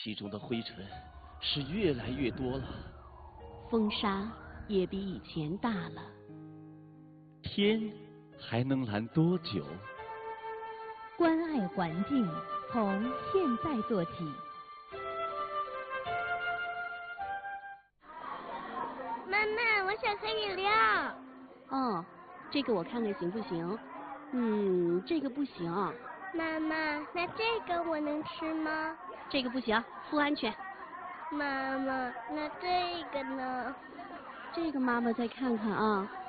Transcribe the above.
气中的灰尘是越来越多了， 风沙也比以前大了。 天还能蓝多久？ 关爱环境，从现在做起。 妈妈，我想喝饮料。 哦，这个我看看行不行？这个不行。 妈妈，那这个我能吃吗？ 这个不行，不安全。 妈妈，那这个呢？ 这个妈妈再看看啊。